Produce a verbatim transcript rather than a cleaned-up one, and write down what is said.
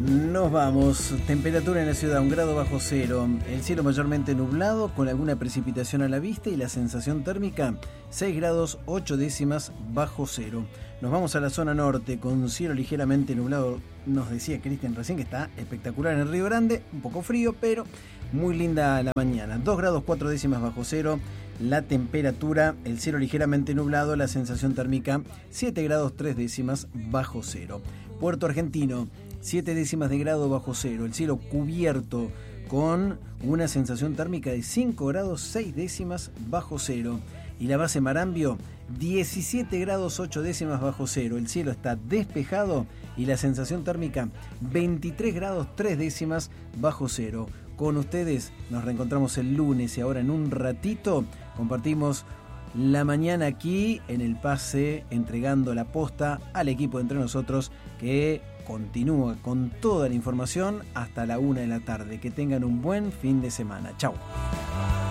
Nos vamos. Temperatura en la ciudad, un grado bajo cero. El cielo mayormente nublado, con alguna precipitación a la vista, y la sensación térmica, seis grados ocho décimas bajo cero. Nos vamos a la zona norte, con cielo ligeramente nublado. Nos decía Cristian recién que está espectacular en el Río Grande. Un poco frío, pero muy linda la mañana. dos grados cuatro décimas bajo cero. La temperatura, el cielo ligeramente nublado, la sensación térmica, siete grados tres décimas bajo cero. Puerto Argentino, siete décimas de grado bajo cero, el cielo cubierto con una sensación térmica de cinco grados seis décimas bajo cero. Y la base Marambio, diecisiete grados ocho décimas bajo cero, el cielo está despejado y la sensación térmica veintitrés grados tres décimas bajo cero. Con ustedes nos reencontramos el lunes y ahora en un ratito compartimos la mañana aquí en el pase, entregando la posta al equipo de Entre Nosotros, que continúa con toda la información hasta la una de la tarde. Que tengan un buen fin de semana. Chau.